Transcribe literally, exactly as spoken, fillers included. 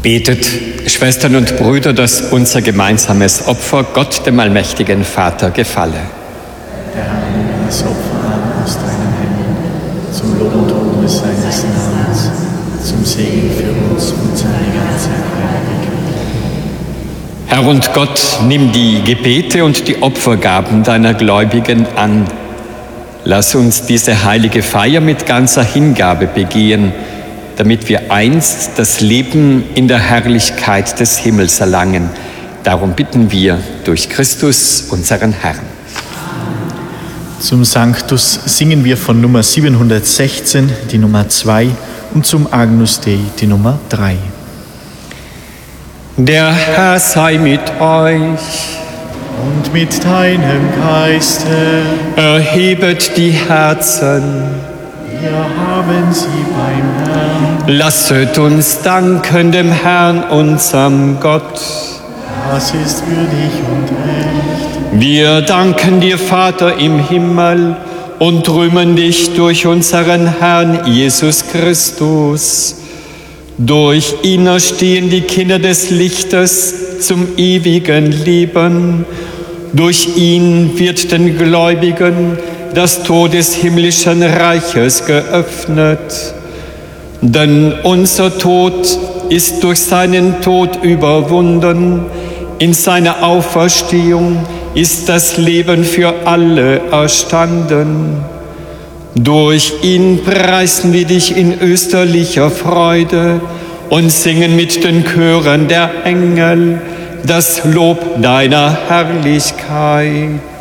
Betet, Schwestern und Brüder, dass unser gemeinsames Opfer Gott, dem allmächtigen Vater, gefalle. Herr, nimm das Opfer an aus deinen Händen, zum Lob und Ruhm seines Namens, zum Segen für uns und seine ganze Heilige. Herr und Gott, nimm die Gebete und die Opfergaben deiner Gläubigen an. Lass uns diese heilige Feier mit ganzer Hingabe begehen, damit wir einst das Leben in der Herrlichkeit des Himmels erlangen. Darum bitten wir durch Christus, unseren Herrn. Zum Sanctus singen wir von Nummer siebenhundertsechzehn die Nummer zwei und zum Agnus Dei die Nummer drei. Der Herr sei mit euch. Und mit deinem Geiste. Erhebet die Herzen. Wir haben sie beim Herrn. Lasset uns danken dem Herrn, unserem Gott. Das ist würdig und recht. Wir danken dir, Vater im Himmel, und rühmen dich durch unseren Herrn Jesus Christus. Durch ihn erstehen die Kinder des Lichtes zum ewigen Leben. Durch ihn wird den Gläubigen das Tor des himmlischen Reiches geöffnet. Denn unser Tod ist durch seinen Tod überwunden. In seiner Auferstehung ist das Leben für alle erstanden. Durch ihn preisen wir dich in österlicher Freude und singen mit den Chören der Engel das Lob deiner Herrlichkeit.